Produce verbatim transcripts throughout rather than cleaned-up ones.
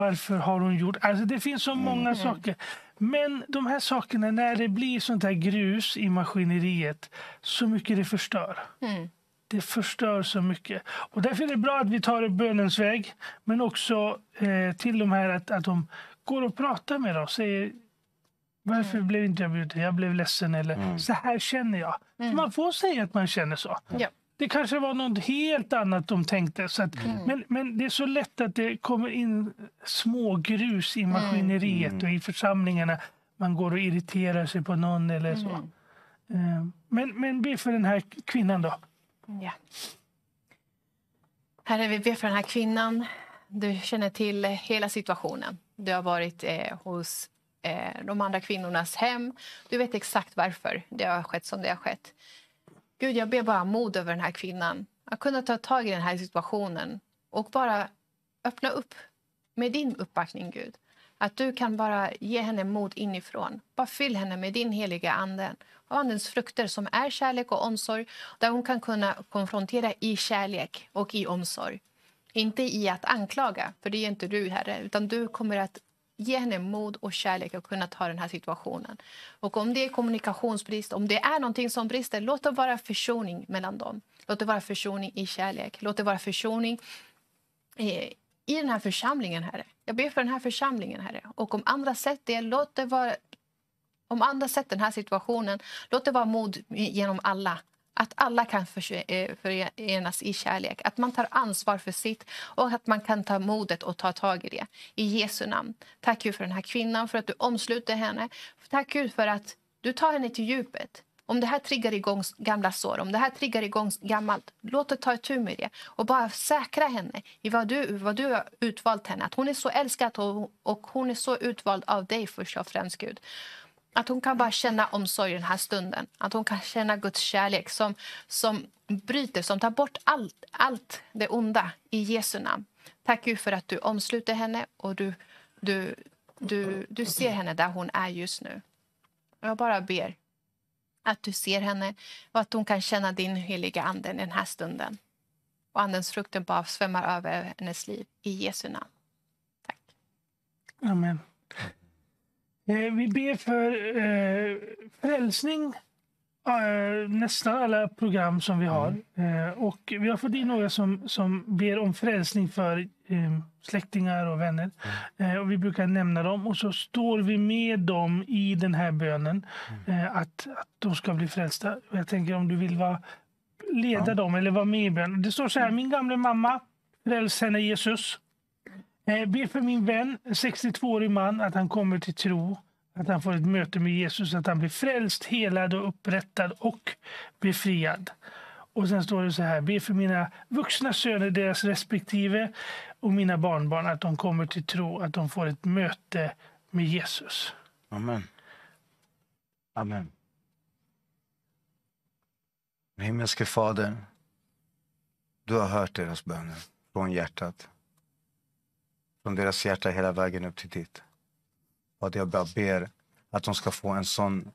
Varför har hon gjort? Alltså det finns så många Mm. saker. Men de här sakerna, när det blir sånt här grus i maskineriet, så mycket det förstör. Mm. Det förstör så mycket. Och därför är det bra att vi tar bönens väg. Men också eh, till de här att, att de går och pratar med oss. Säger, varför Mm. blev inte jag bjuden? Jag blev ledsen. Eller Mm. så här känner jag. Mm. Så man får säga att man känner så. Ja. Det kanske var något helt annat de tänkte. Så att, Mm. men, men det är så lätt att det kommer in små grus i maskineriet Mm. och i församlingarna. Man går och irriterar sig på någon eller så. Mm. Eh, Men, men be för den här kvinnan då. Ja. Herre, vi ber för den här kvinnan. Du känner till hela situationen. Du har varit eh, hos eh, de andra kvinnornas hem. Du vet exakt varför det har skett som det har skett. Gud, jag ber bara mod över den här kvinnan. Att kunna ta tag i den här situationen och bara öppna upp med din uppbackning, Gud. Att du kan bara ge henne mod inifrån. Bara fyll henne med din heliga ande. Och andens frukter som är kärlek och omsorg. Där hon kan kunna konfrontera i kärlek och i omsorg. Inte i att anklaga, för det är inte du, Herre. Utan du kommer att ge henne mod och kärlek att kunna ta den här situationen. Och om det är kommunikationsbrist, om det är någonting som brister, låt det vara försoning mellan dem. Låt det vara försoning i kärlek. Låt det vara försoning eh, i den här församlingen, Herre. Jag ber för den här församlingen, Herre. Och om andra sätt det, låt det vara... Om andra sätt den här situationen, låt det vara mod genom alla. Att alla kan förenas i kärlek. Att man tar ansvar för sitt och att man kan ta modet och ta tag i det. I Jesu namn. Tack Gud för den här kvinnan, för att du omsluter henne. Tack Gud för att du tar henne till djupet. Om det här triggar igång gamla sår, om det här triggar igång gammalt, låt det ta itu med det. Och bara säkra henne i vad du, vad du har utvalt henne. Att hon är så älskad och, och hon är så utvald av dig först och främst, Gud. Att hon kan bara känna omsorg i den här stunden. Att hon kan känna Guds kärlek som, som bryter, som tar bort allt, allt det onda i Jesu namn. Tack Gud för att du omsluter henne och du, du, du, du ser henne där hon är just nu. Jag bara ber att du ser henne och att hon kan känna din heliga ande i den här stunden. Och andens frukten bara svämmar över hennes liv i Jesu namn. Tack. Amen. Eh, vi ber för eh, frälsning. Eh, nästan alla program som vi har. Eh, och vi har fått in några som, som ber om frälsning för eh, släktingar och vänner. Eh, och vi brukar nämna dem. Och så står vi med dem i den här bönen. Eh, att, att de ska bli frälsta. Och jag tänker om du vill vara, leda Ja. dem eller vara med i bönen. Det står så här: min gamla mamma, fräls henne Jesus. Eh, be för min vän, en sextiotvåårig man, att han kommer till tro. Att han får ett möte med Jesus, att han blir frälst, helad och upprättad och befriad. Och sen står det så här: be för mina vuxna söner, deras respektive, och mina barnbarn, att de kommer till tro, att de får ett möte med Jesus. Amen. Amen. Himmelske Fader, du har hört deras böner från hjärtat. Från deras hjärta hela vägen upp till ditt. Och jag bara ber att de ska få en sån,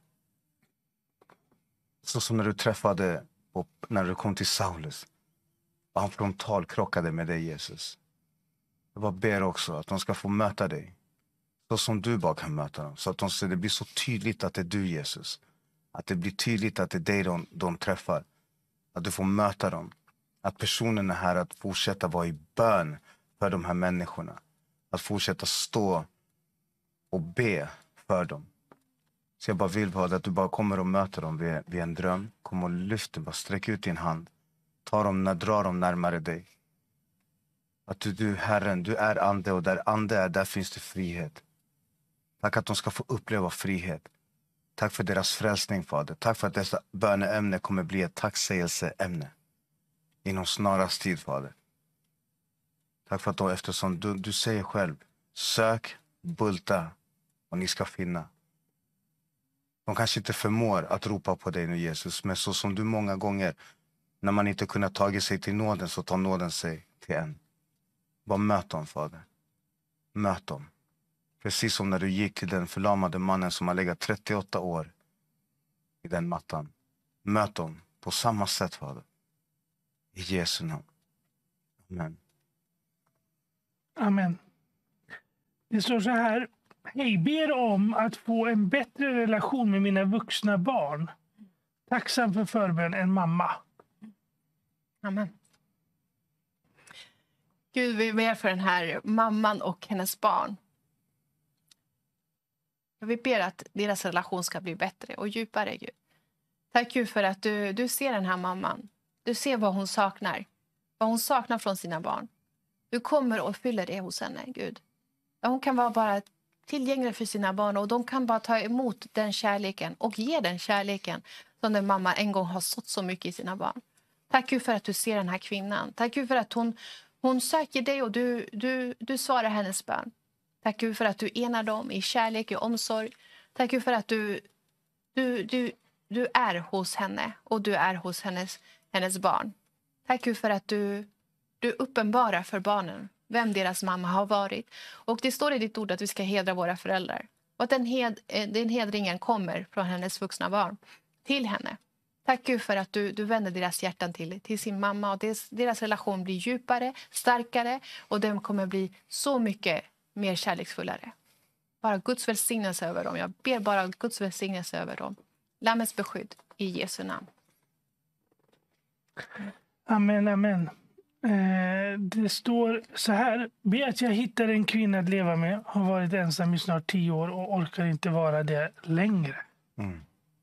så som när du träffade, och när du kom till Saulus. Och han frontalkrockade med dig, Jesus. Jag bara ber också att de ska få möta dig. Så som du bara kan möta dem. Så att de, så det blir så tydligt att det är du, Jesus. Att det blir tydligt att det är dig de, de träffar. Att du får möta dem. Att personen är här att fortsätta vara i bön för de här människorna. Att fortsätta stå och be för dem. Så jag bara vill bara att du bara kommer och möter dem vid, vid en dröm. Kom och lyft dem, bara sträck ut din hand. Ta dem, dra dem närmare dig. Att du, du Herren, du är ande, och där ande är, där finns det frihet. Tack att de ska få uppleva frihet. Tack för deras frälsning, Fader. Tack för att dessa böneämne kommer bli ett tacksägelseämne. Inom snarast tid, Fader. Tack för att då, eftersom du, du säger själv, sök, bulta och ni ska finna. De kanske inte förmår att ropa på dig nu, Jesus. Men så som du många gånger, när man inte kunnat tagit sig till nåden, så tar nåden sig till en. Bara möt dem, Fader. Möt dem. Precis som när du gick till den förlamade mannen som har legat trettioåtta år i den mattan. Möt dem på samma sätt, Fader. I Jesu namn. Amen. Amen. Det står så här. Hej, ber om att få en bättre relation med mina vuxna barn. Tacksam för förbön, en mamma. Amen. Gud, vi ber för den här mamman och hennes barn. Vi ber att deras relation ska bli bättre och djupare, Gud. Tack Gud för att du, du ser den här mamman. Du ser vad hon saknar. Vad hon saknar från sina barn. Du kommer och fyller det hos henne, Gud. Hon kan vara bara tillgänglig för sina barn och de kan bara ta emot den kärleken och ge den kärleken som den mamma en gång har sått så mycket i sina barn. Tack Gud för att du ser den här kvinnan. Tack Gud för att hon, hon söker dig och du, du, du svarar hennes bön. Tack Gud för att du enar dem i kärlek och omsorg. Tack Gud för att du, du, du, du är hos henne och du är hos hennes, hennes barn. Tack Gud för att du, du uppenbarar för barnen vem deras mamma har varit. Och det står i ditt ord att vi ska hedra våra föräldrar. Och att den, hed, den hedringen kommer från hennes vuxna barn till henne. Tack Gud för att du, du vänder deras hjärtan till, till sin mamma. Och deras, deras relation blir djupare, starkare. Och den kommer bli så mycket mer kärleksfullare. Bara Guds välsignelse över dem. Jag ber bara Guds välsignelse över dem. Lammets beskydd i Jesu namn. Amen, amen. Eh, det står så här. Be att jag hittar en kvinna att leva med. Har varit ensam i snart tio år och orkar inte vara det längre. Mm.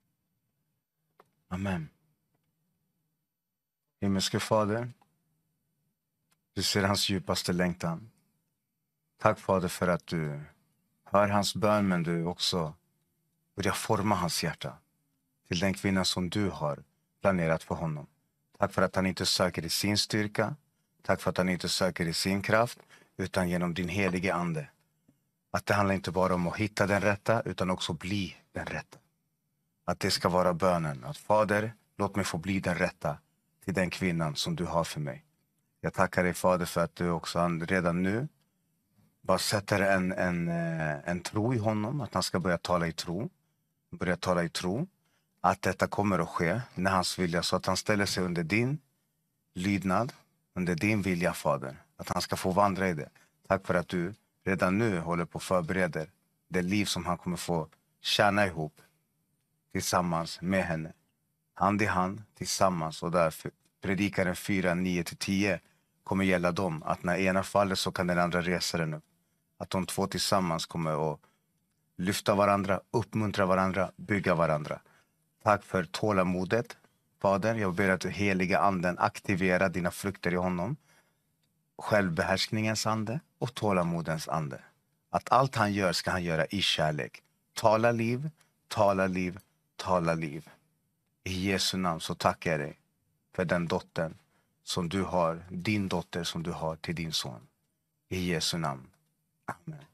Amen. Himmelske Fader, du ser hans djupaste längtan. Tack Fader för att du hör hans bön, men du också börjar forma hans hjärta till den kvinna som du har planerat för honom. Tack för att han inte söker i sin styrka. Tack för att han inte söker i sin kraft, utan genom din helige ande. Att det handlar inte bara om att hitta den rätta, utan också bli den rätta. Att det ska vara bönen. Att Fader, låt mig få bli den rätta till den kvinnan som du har för mig. Jag tackar dig Fader för att du också redan nu bara sätter en, en, en tro i honom. Att han ska börja tala i tro. Börja tala i tro. Att detta kommer att ske när hans vilja. Så att han ställer sig under din lydnad. Under din vilja Fader. Att han ska få vandra i det. Tack för att du redan nu håller på att förbereda det liv som han kommer få tjäna ihop. Tillsammans med henne. Hand i hand tillsammans. Och därför predikaren fyra, nio till tio kommer gälla dem. Att när ena faller så kan den andra resa den upp. Att de två tillsammans kommer att lyfta varandra, uppmuntra varandra, bygga varandra. Tack för tålamodet. Fader, jag ber att du heliga anden aktiverar dina frukter i honom. Självbehärskningens ande och tålamodens ande. Att allt han gör ska han göra i kärlek. Tala liv, tala liv, tala liv. I Jesu namn så tackar jag dig för den dottern som du har, din dotter som du har till din son. I Jesu namn. Amen.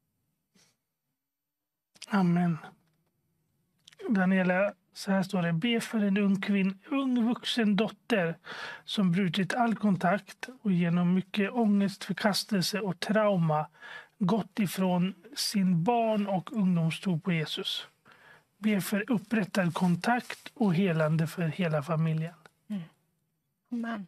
Amen. Daniela, så här står det. Be för en ung, kvinn, ung vuxen dotter som brutit all kontakt och genom mycket ångest, förkastelse och trauma gått ifrån sin barn- och ungdomstro på Jesus. Be för upprättad kontakt och helande för hela familjen. Mm. Amen.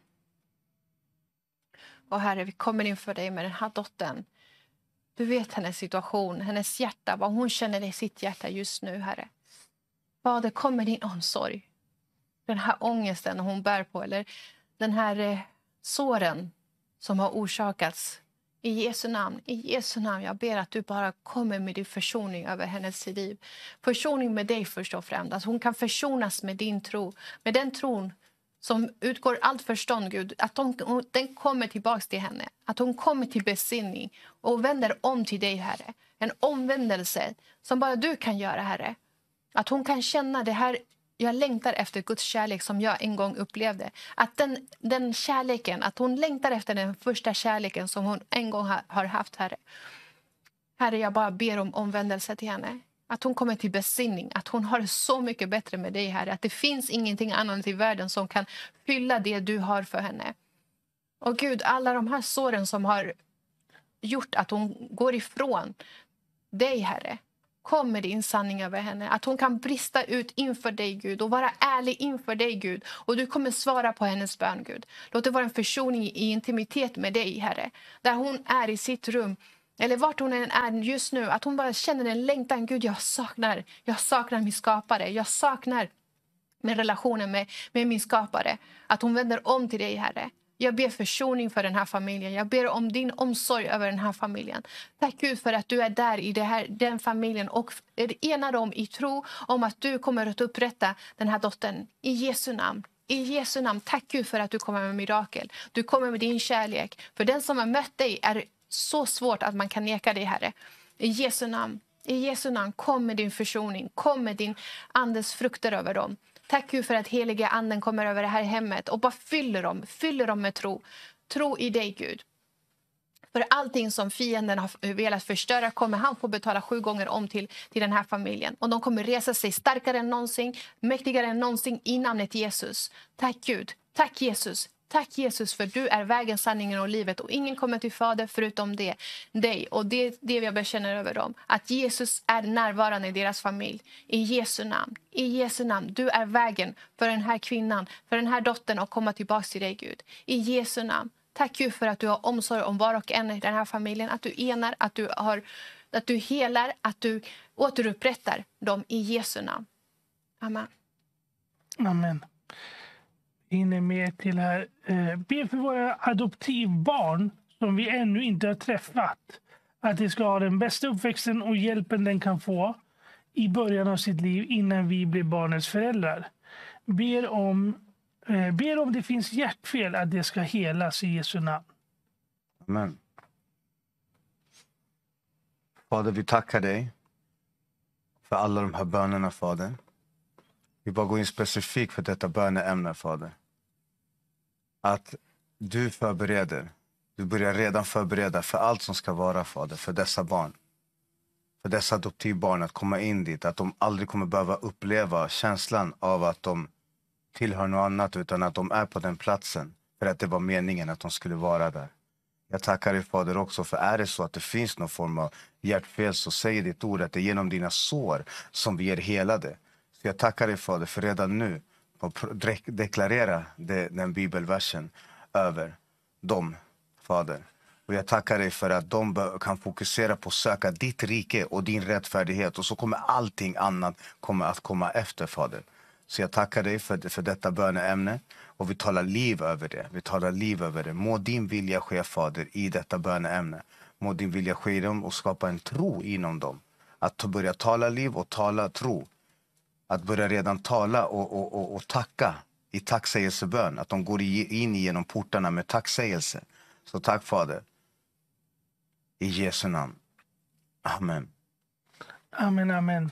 Och Herre, vi kommer inför dig med den här dottern. Du vet hennes situation, hennes hjärta, vad hon känner i sitt hjärta just nu, Herre. Fader, kom med din omsorg. Den här ångesten hon bär på, eller den här eh, såren som har orsakats. I Jesu namn, i Jesu namn, jag ber att du bara kommer med din försoning över hennes liv. Försoning med dig först och främst. Att hon kan försonas med din tro. Med den tron som utgår allt förstånd, Gud. Att de, den kommer tillbaka till henne. Att hon kommer till besinning och vänder om till dig, Herre. En omvändelse som bara du kan göra, Herre. Att hon kan känna det här, jag längtar efter Guds kärlek som jag en gång upplevde. Att den, den kärleken, att hon längtar efter den första kärleken som hon en gång har, har haft, Herre. Herre, jag bara ber om omvändelse till henne. Att hon kommer till besinning, att hon har det så mycket bättre med dig, Herre. Att det finns ingenting annat i världen som kan fylla det du har för henne. Och Gud, alla de här såren som har gjort att hon går ifrån dig, Herre. Kom med din sanning över henne. Att hon kan brista ut inför dig, Gud. Och vara ärlig inför dig, Gud. Och du kommer svara på hennes bön, Gud. Låt det vara en försoning i intimitet med dig, Herre. Där hon är i sitt rum. eller vart hon än är just nu, att hon bara känner en längtan. Gud, jag saknar, jag saknar min skapare. Jag saknar min relationen med, med min skapare. Att hon vänder om till dig, Herre. Jag ber försoning för den här familjen. Jag ber om din omsorg över den här familjen. Tack Gud för att du är där i det här, den familjen och enar dem i tro om att du kommer att upprätta den här dottern i Jesu namn. I Jesu namn, tack Gud för att du kommer med mirakel. Du kommer med din kärlek. För den som har mött dig är så svårt att man kan neka dig, Herre. I Jesu namn, i Jesu namn, kom med din försoning. Kom med din andes frukter över dem. Tack Gud för att heliga anden kommer över det här hemmet och bara fyller dem, fyller dem med tro. Tro i dig, Gud. För allting som fienden har velat förstöra kommer han få betala sju gånger om till, till den här familjen. Och de kommer resa sig starkare än någonsin, mäktigare än någonsin i namnet Jesus. Tack Gud, tack Jesus. Tack Jesus för du är vägen, sanningen och livet och ingen kommer till Fader förutom det, dig. Och det är det jag bekänner över dem. Att Jesus är närvarande i deras familj. I Jesu namn. I Jesu namn. Du är vägen för den här kvinnan, för den här dottern att komma tillbaka till dig, Gud. I Jesu namn. Tack Gud för att du har omsorg om var och en i den här familjen. Att du enar, att du, har, att du helar, att du återupprättar dem i Jesu namn. Amen. Amen. Inne med till här. Eh, be för våra adoptivbarn som vi ännu inte har träffat. Att de ska ha den bästa uppväxten och hjälpen den kan få i början av sitt liv innan vi blir barnets föräldrar. Ber om, eh, ber om det finns hjärtfel att det ska helas i Jesu namn. Amen. Fader, vi tackar dig för alla de här bönerna, Fader. Vi bara går in specifikt för detta böneämne, Fader. Att du förbereder, du börjar redan förbereda för allt som ska vara, Fader, för dessa barn. För dessa adoptivbarn att komma in dit, att de aldrig kommer behöva uppleva känslan av att de tillhör något annat, utan att de är på den platsen för att det var meningen att de skulle vara där. Jag tackar dig, Fader, också, för är det så att det finns någon form av hjärtfel, så säger ditt ord att det är genom dina sår som vi är helade. Så jag tackar dig, Fader, för redan nu och deklarera det, den bibelversen över dem, Fader. Och jag tackar dig för att de kan fokusera på att söka ditt rike och din rättfärdighet. Och så kommer allting annat komma att komma efter, Fader. Så jag tackar dig för, för detta böneämne. Och vi talar liv över det. Vi talar liv över det. Må din vilja ske, Fader, i detta böneämne. Må din vilja ske i dem och skapa en tro inom dem. Att börja tala liv och tala tro. Att börja redan tala och, och, och, och tacka i tacksägelsebön. Att de går in genom portarna med tacksägelse. Så tack, Fader. I Jesu namn. Amen. Amen, amen.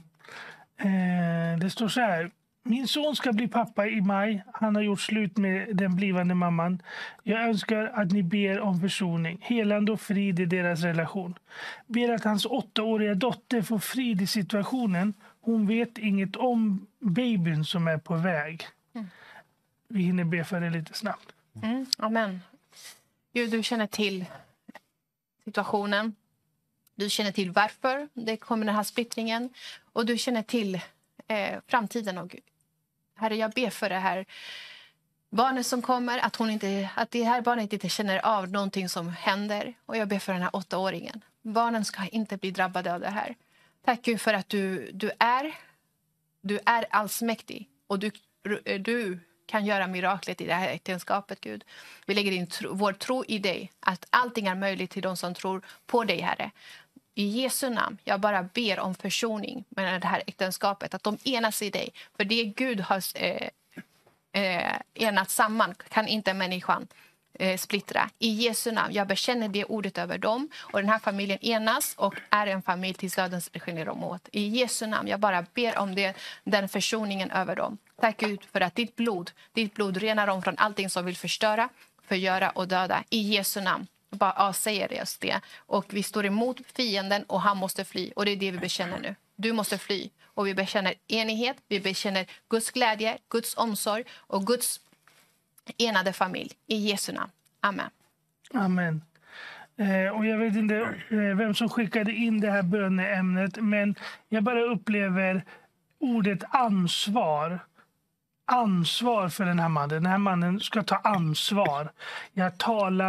Eh, det står så här. Min son ska bli pappa i maj. Han har gjort slut med den blivande mamman. Jag önskar att ni ber om försoning, helande och frid i deras relation. Ber att hans åttaåriga dotter får frid i situationen. Hon vet inget om babyn som är på väg. Mm. Vi hinner be för det lite snabbt. Mm, amen. Gud, du känner till situationen. Du känner till varför det kommer den här splittringen. Och du känner till eh, framtiden. Och Herre, jag ber för det här barnet som kommer. Att, hon inte, att det här barnet inte känner av någonting som händer. Och jag ber för den här åttaåringen. Barnen ska inte bli drabbade av det här. Tack Gud för att du, du är du är allsmäktig. Och du, du kan göra miraklet i det här äktenskapet, Gud. Vi lägger in tro, vår tro i dig. Att allting är möjligt till de som tror på dig, Herre. I Jesu namn, jag bara ber om försoning med det här äktenskapet. Att de enas i dig. För det Gud har eh, eh, enat samman kan inte människan eh, splittra. I Jesu namn, jag bekänner det ordet över dem. Och den här familjen enas och är en familj tills döden skiljer dem åt. I Jesu namn, jag bara ber om det, den försoningen över dem. Tack Gud för att ditt blod, ditt blod renar dem från allting som vill förstöra, förgöra och döda. I Jesu namn. Bara ja, säger det, det. Och vi står emot fienden och han måste fly. Och det är det vi bekänner nu. Du måste fly. Och vi bekänner enighet. Vi bekänner Guds glädje, Guds omsorg och Guds enade familj. I Jesu namn. Amen. Amen. Eh, och jag vet inte eh, vem som skickade in det här böneämnet. Men jag bara upplever ordet ansvar. Ansvar för den här mannen. Den här mannen ska ta ansvar. Jag talar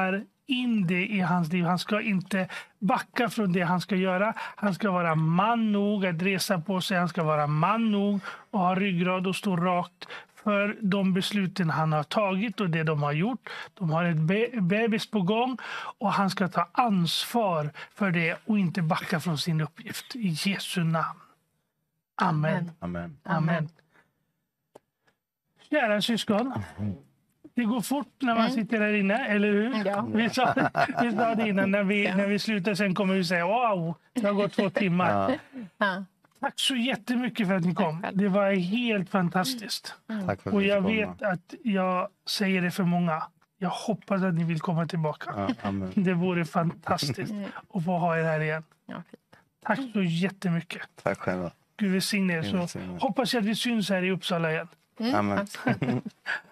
in det i hans liv. Han ska inte backa från det han ska göra. Han ska vara man nog att resa på sig. Han ska vara man nog och ha ryggrad och stå rakt för de besluten han har tagit och det de har gjort. De har ett be- bebis på gång och han ska ta ansvar för det och inte backa från sin uppgift. I Jesu namn. Amen. Amen. Amen. Kära syskon. Det går fort när man Mm. sitter där inne, eller hur? Ja. Vi, sa, vi sa det innan, när vi, Ja. när vi slutar sen kommer vi säga wow, det har gått två timmar. Ja, Ja. Tack så jättemycket för att ni kom. Tack själv. Det var helt fantastiskt. tack för att Och vi jag fick komma. vet att jag säger det för många. Jag hoppas att ni vill komma tillbaka. Ja, amen. Det vore fantastiskt att få ha er här igen. Ja, fint. Tack så jättemycket. Tack själva. Gud välsigne er. Gud Så välsigne. hoppas jag att vi syns här i Uppsala igen. Mm, Amen. absolut.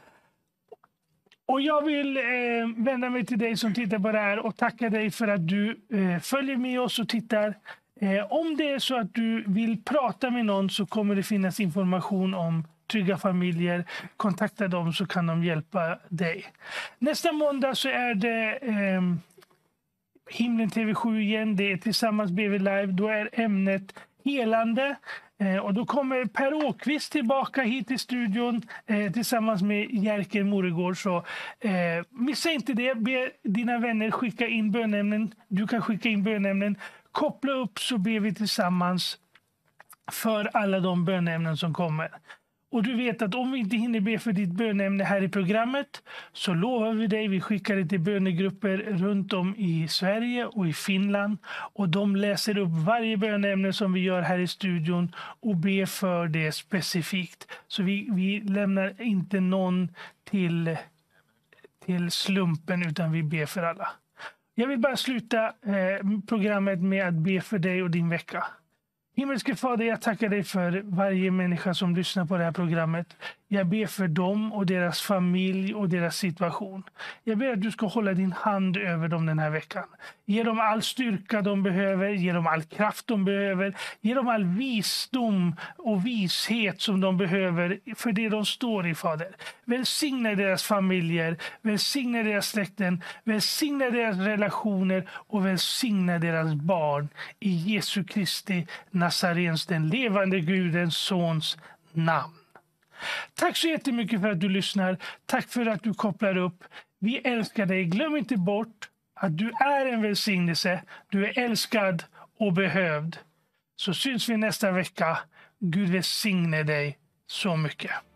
Och jag vill eh, vända mig till dig som tittar på det här och tacka dig för att du eh, följer med oss och tittar. Eh, om det är så att du vill prata med någon så kommer det finnas information om Trygga familjer. Kontakta dem så kan de hjälpa dig. Nästa måndag så är det eh, Himlen T V sju igen. Det är Tillsammans B V Live. Då är ämnet helande. Eh, och då kommer Per Åkvist tillbaka hit till studion eh, tillsammans med Jerker Moregård. Så eh, missa inte det. Be dina vänner skicka in bönämnen. Du kan skicka in bönämnen. Koppla upp så ber vi tillsammans för alla de bönämnen som kommer. Och du vet att om vi inte hinner be för ditt bönämne här i programmet så lovar vi dig, vi skickar det till bönegrupper runt om i Sverige och i Finland. Och de läser upp varje bönämne som vi gör här i studion och ber för det specifikt. Så vi, vi lämnar inte någon till, till slumpen utan vi ber för alla. Jag vill bara sluta eh, programmet med att be för dig och din vecka. Himmelske Fader, jag tackar dig för varje människa som lyssnar på det här programmet. Jag ber för dem och deras familj och deras situation. Jag ber att du ska hålla din hand över dem den här veckan. Ge dem all styrka de behöver, ge dem all kraft de behöver. Ge dem all visdom och vishet som de behöver för det de står i, Fader. Välsigna deras familjer, välsigna deras släkten, välsigna deras relationer och välsigna deras barn. I Jesu Kristi Nazarens, den levande Gudens sons namn. Tack så jättemycket för att du lyssnar. Tack för att du kopplar upp. Vi älskar dig. Glöm inte bort att du är en välsignelse. Du är älskad och behövd. Så syns vi nästa vecka. Gud välsigne dig så mycket.